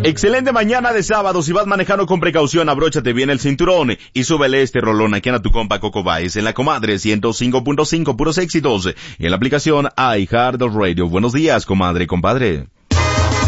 Excelente mañana de sábado. Si vas manejando con precaución, abróchate bien el cinturón y súbele este rolón aquí a tu compa Coco Baez en la comadre 105.5 puros éxitos y en la aplicación iHeartRadio. Buenos días, comadre, compadre.